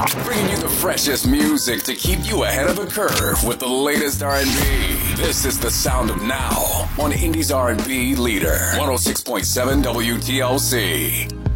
Bringing you the freshest music to keep you ahead of the curve with the latest R&B. This is the sound of now on Indies R&B Leader 106.7 WTLC.